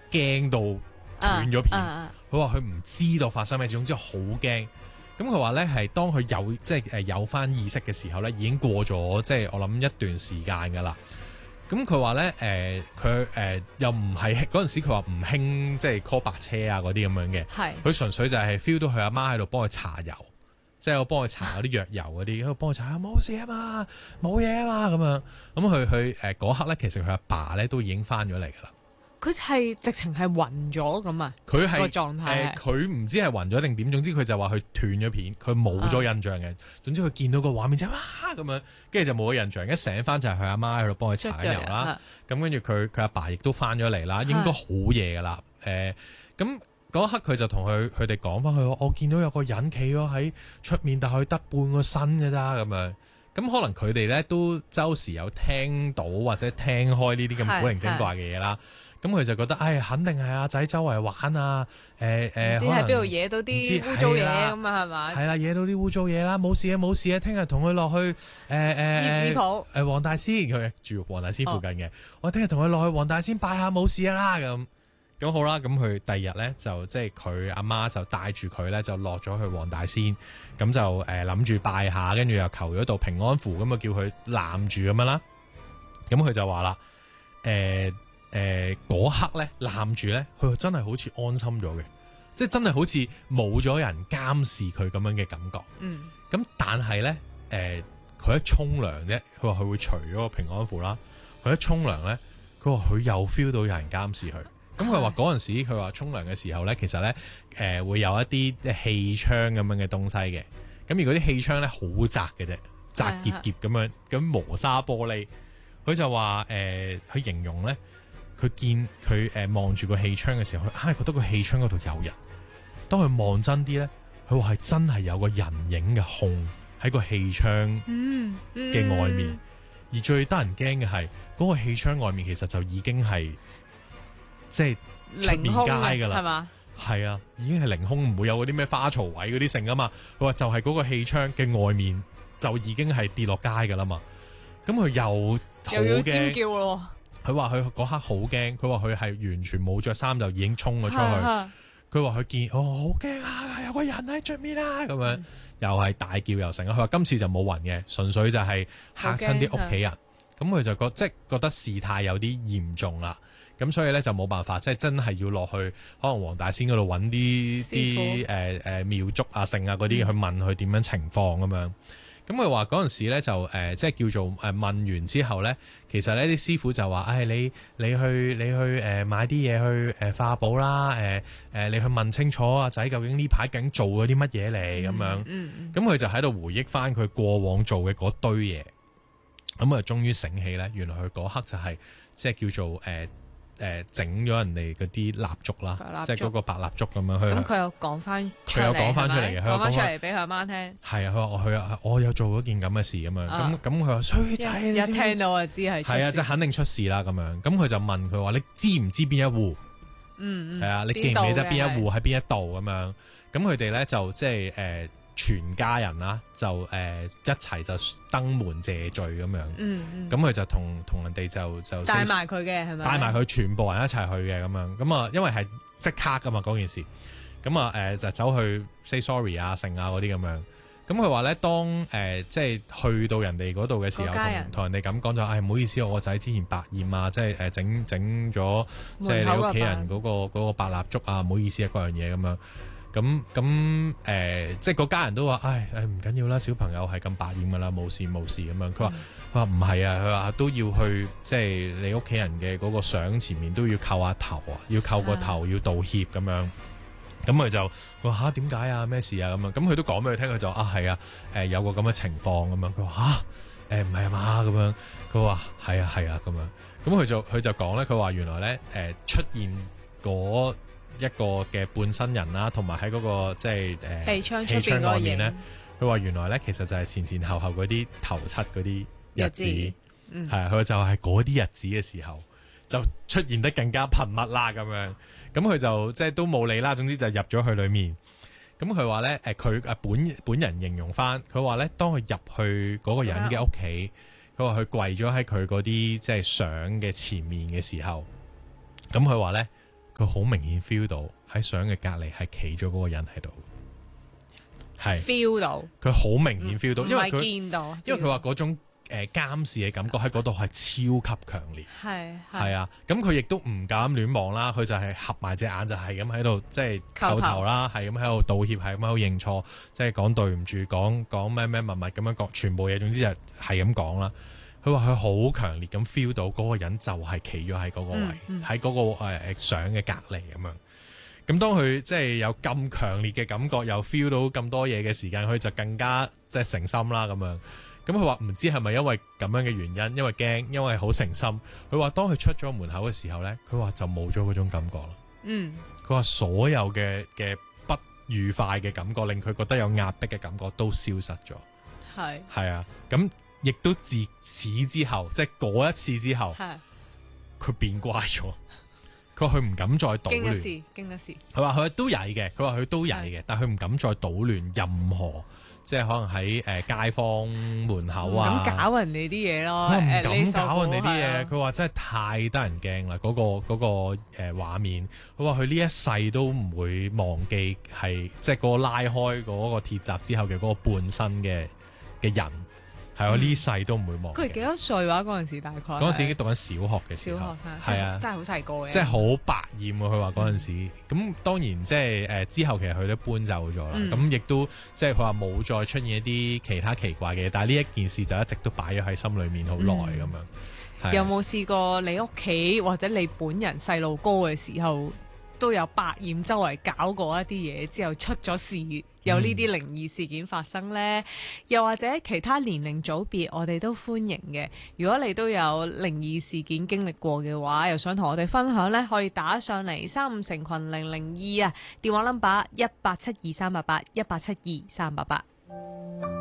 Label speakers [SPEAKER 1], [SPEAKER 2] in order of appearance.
[SPEAKER 1] 驚到斷咗片。佢話佢唔知道發生咩事，總之好驚。咁佢話咧係當佢有即係有翻意識嘅時候咧，已經過咗即係我諗一段時間噶啦。咁佢話咧佢又唔係嗰陣時，佢話唔興即係 call 白車啊嗰啲咁樣嘅。係佢純粹就係 feel 到佢阿媽喺度幫佢搽油，即係我幫佢搽嗰啲藥油嗰啲，喺度幫佢搽冇事啊嘛，冇嘢啊嘛咁樣。咁佢嗰刻咧，其實佢阿爸咧都已經翻咗嚟噶啦。
[SPEAKER 2] 佢係直情係暈咗咁啊！
[SPEAKER 1] 佢係
[SPEAKER 2] 個狀態
[SPEAKER 1] 佢唔知係暈咗定點，總之佢就話佢斷咗片，佢冇咗印象嘅。總之佢見到個畫面就哇咁樣，跟住就冇咗印象。一醒翻就係佢阿媽喺度幫佢搽緊油啦。咁跟住佢阿爸亦都翻咗嚟啦，應該好夜噶啦。咁嗰刻佢就同佢哋講翻佢，我見到有個人企咗喺出面，但係佢得半個身嘅咋咁樣。咁可能佢哋咧都周時有聽到或者聽開呢啲咁古靈精怪嘅嘢啦。咁佢就覺得，肯定係阿仔周圍玩啊，唔
[SPEAKER 2] 知喺邊度惹到啲污糟嘢咁啊，係嘛？
[SPEAKER 1] 係啦，惹到啲污糟嘢啦，冇事啊，冇事啊，聽日同佢落去
[SPEAKER 2] 葉子鋪
[SPEAKER 1] 黃大仙，佢住黃大仙附近嘅，我聽日同佢落去黃大仙拜下冇事啦咁好啦，咁佢第二日咧就即係佢阿媽就帶住佢咧就落咗去黃大仙，咁就諗住拜下，跟住又求咗道平安符，咁啊叫佢攬住咁樣啦，咁佢就話啦，嗰刻咧攬住咧，佢真係好似安心咗嘅，即係真係好似冇咗人監視佢咁樣嘅感覺。咁但係咧，佢一沖涼啫，佢話佢會除咗個平安符啦。佢一沖涼咧，佢話佢又 feel 到有人監視佢。咁佢話嗰陣時，佢話沖涼嘅時候咧，其實咧，會有一啲氣窗咁樣嘅東西嘅。咁而嗰啲氣窗咧好窄嘅啫，窄結結咁樣，咁磨砂玻璃。佢就話佢形容咧。佢見佢望住個氣窗嘅時候，佢硬係覺得個氣窗嗰度有人。當佢望真啲咧，佢話係真係有個人影嘅控喺個氣窗嘅外面。而最得人驚嘅係嗰個氣窗外面其實就已經係即係出面街㗎啦，
[SPEAKER 2] 係嘛？
[SPEAKER 1] 係啊，已經係凌空，唔會有嗰啲咩花槽位嗰啲剩啊嘛。佢話就係嗰個氣窗嘅外面就已經係跌落街㗎啦嘛。咁佢又
[SPEAKER 2] 要尖叫咯。
[SPEAKER 1] 佢話佢嗰刻好驚，佢話佢係完全冇着衫就已經衝咗出去。佢話佢見好驚啊，有個人喺出面啦咁樣，又係大叫又成。佢話今次就冇暈嘅，純粹就係嚇親啲屋企人。咁佢就覺得事態有啲嚴重啦。咁所以咧就冇辦法，即係真係要落去可能黃大仙嗰度揾啲廟祝啊、聖啊嗰啲去問佢點樣情況咁樣。咁佢話嗰陣時咧就即係叫做問完之後咧，其實咧啲師傅就話，你去買啲嘢去化寶啦，你去問清楚阿仔究竟呢排究竟做咗啲乜嘢嚟咁樣。咁佢就喺度回憶翻佢過往做嘅嗰堆嘢。咁啊，終於醒起咧，原來佢嗰刻就係即係叫做整咗人哋嗰啲蠟燭啦，即係嗰個白蠟燭咁樣。
[SPEAKER 2] 咁佢有講翻，
[SPEAKER 1] 佢有講翻出嚟嘅，佢有講翻
[SPEAKER 2] 出嚟俾佢阿媽聽。
[SPEAKER 1] 係啊，佢話我有做嗰件咁嘅事咁樣。咁佢話衰仔，
[SPEAKER 2] 一聽到就知係
[SPEAKER 1] 係啊，即係肯定出事啦咁樣。咁佢就問佢話：你知唔知邊一戶？係啊，你記唔記得邊一戶喺邊一度咁樣？咁佢哋咧就即係全家人啦，就一齊就登門謝罪咁樣。咁佢就同人哋就
[SPEAKER 2] 帶埋佢嘅係咪？
[SPEAKER 1] 帶埋佢全部人一齊去嘅咁樣。咁啊，因為係即刻噶嘛嗰件事。咁啊就走去 say sorry 啊、剩啊嗰啲咁樣。咁佢話咧，當即係去到人哋嗰度嘅時候，同人哋咁講就唔好意思，我個仔之前白驗啊，即係整咗即係你屋企人嗰個白蠟燭啊，唔好意思啊，嗰樣嘢咁樣。咁即係個家人都話，唔緊要啦，小朋友係咁白厭噶啦，冇事咁樣。佢話唔係啊，佢話都要去即係你屋企人嘅嗰個相前面都要叩下頭啊，要叩個頭，要道歉咁樣。咁佢就佢話點解啊？咩事啊？咁樣咁佢都講俾佢聽，佢就係啊，有個咁嘅情況咁樣。佢話唔係啊嘛咁樣。佢話係啊咁樣。咁佢就講咧，佢話原來咧出現嗰一個嘅半身人啦，同埋喺嗰個即係氣窗外面咧，佢話原來咧其實就係前後嗰啲頭七嗰啲日子，係啊，佢就係嗰啲日子嘅時候就出現得更加頻密啦咁樣。咁佢就即係都冇理啦，總之就入咗去裏面。咁佢話咧佢本人形容翻，佢話咧當佢入去嗰個人嘅屋企，佢話佢跪咗喺佢嗰啲即係相嘅前面嘅時候，咁佢話咧。 佢好明顯 feel 到喺相嘅隔離係企咗嗰個人喺度，係
[SPEAKER 2] feel 到，
[SPEAKER 1] 佢好明顯 feel 到，
[SPEAKER 2] 唔係
[SPEAKER 1] 因為佢
[SPEAKER 2] 見到，
[SPEAKER 1] 因為佢話嗰種監視嘅感覺喺嗰度係超級強烈，係啊，咁佢亦都唔敢亂望啦，佢就係合埋隻眼就係咁喺度即係叩頭啦，係咁喺度道歉，係咁喺度認錯，即係講對唔住，講咩咩物咁樣講，全部嘢總之就係咁講啦。佢話佢好強烈咁 feel 到嗰個人就係企咗喺嗰個位，喺嗰個相嘅隔離咁樣。咁當佢即係有咁強烈嘅感覺，又 feel 到咁多嘢嘅時間，佢就更加即係誠心啦咁樣。咁佢話唔知係咪因為咁樣嘅原因，因為驚，因為好誠心。佢話當佢出咗門口嘅時候呢，佢話就冇咗嗰種感覺啦。佢話所有嘅不愉快嘅感覺，令佢覺得有壓迫嘅感覺都消失咗。係啊，咁亦都自此之後，即係嗰一次之後，佢變乖咗。佢話佢唔敢再搗亂。
[SPEAKER 2] 經一事。佢
[SPEAKER 1] 話佢都曳嘅，但係佢唔敢再搗亂任何。即係可能喺街坊門口啊，
[SPEAKER 2] 唔敢搞人哋啲嘢咯，
[SPEAKER 1] 佢唔敢搞人哋啲嘢。佢話真係太得人驚啦！嗰個畫面，佢話佢呢一世都唔會忘記係即係嗰個拉開嗰個鐵閘之後嘅嗰個半身嘅人。係我呢世都唔會忘記。
[SPEAKER 2] 佢幾多歲話嗰陣時大概？嗰
[SPEAKER 1] 陣時已經讀緊小學嘅時候，
[SPEAKER 2] 小學生
[SPEAKER 1] 係啊，
[SPEAKER 2] 真係好細個嘅，
[SPEAKER 1] 即係好百厭啊！佢話嗰陣時，咁當然即係之後其實佢都搬走咗啦。咁亦都即係佢話冇再出現一啲其他奇怪嘅嘢，但係呢一件事就一直都擺咗喺心裏面好耐咁樣。
[SPEAKER 2] 有冇試過你屋企或者你本人細路哥嘅時候都有百厭周圍搞過一啲嘢之後出咗事？有呢啲靈異事件發生呢？又或者其他年齡組別，我哋都歡迎嘅。如果你都有靈異事件經歷過嘅話，又想同我哋分享呢，可以打上嚟35成群002啊，電話 number 18723881723888。